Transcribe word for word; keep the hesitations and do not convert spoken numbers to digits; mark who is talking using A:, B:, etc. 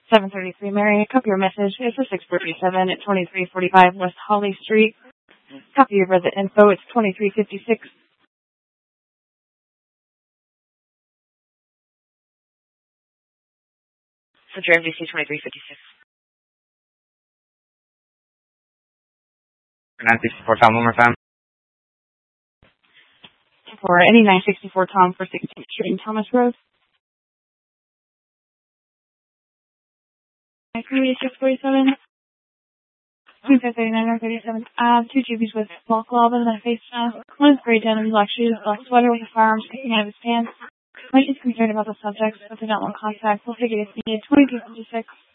A: seven thirty-three Mary, copy your message. It's a six forty-seven at twenty-three forty-five West Holly Street. Copy your visit info. It's twenty-three fifty-six.
B: So J M D C twenty-three fifty-six.
C: nine sixty-four Tom, one more time.
A: For any nine sixty-four Tom for sixteenth Street and Thomas Road. six forty-seven. two thirty-nine or thirty-seven. Uh, two G Bs with black glove and a face mask. One is gray denim, black shoes, black sweater with a firearm sticking out of his pants. Mike is concerned about the subjects, but they don't want contact. We'll take it if needed. twenty-two fifty-six.